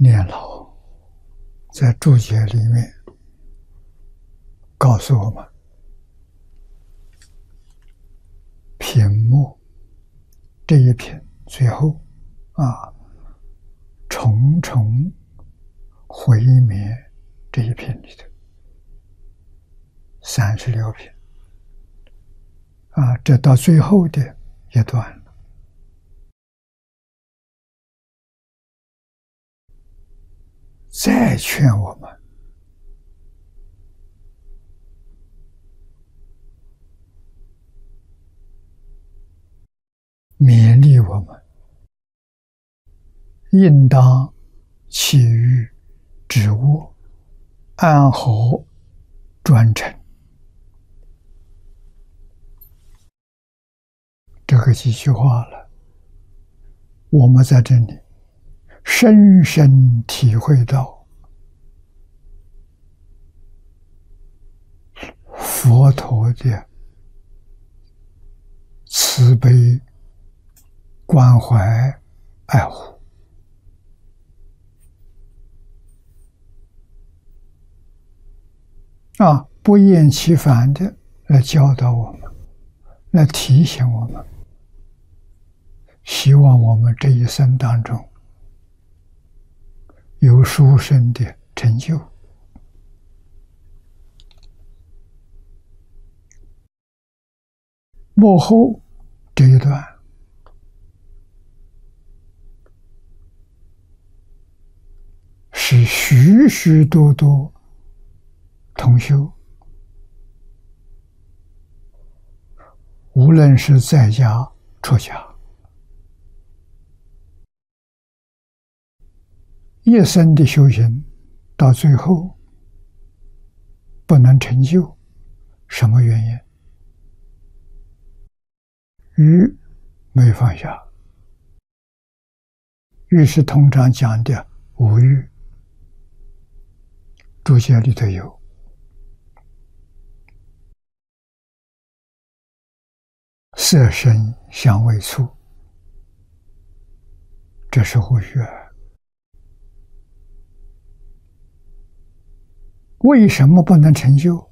念老在注解里面告诉我们，品目这一品最后重重毁灭这一品里头36品这到最后的一段了，再劝我们勉励我们应当弃欲止恶，安和专诚。这个几句话了，我们在这里深深体会到佛陀的慈悲、关怀、爱护。不厌其烦的来教导我们，来提醒我们，希望我们这一生当中有殊胜的成就。幕后这一段是许许多多同修，无论是在家出家，一生的修行到最后不能成就，什么原因？欲没放下，欲是通常讲的五欲，注解里头有色声香味触，这是五欲。为什么不能成就？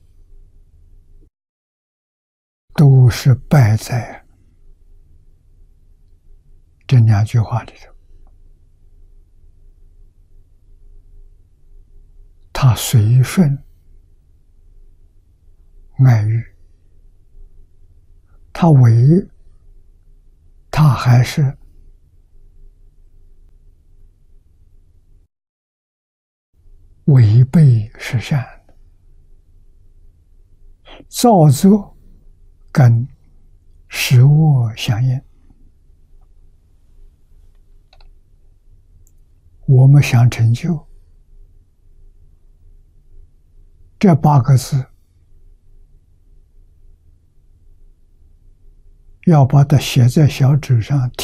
都是败在这2句话里头。他随顺爱欲，他还是违背实善，造作跟实恶相应。我们想成就，这8个字要把它写在小纸上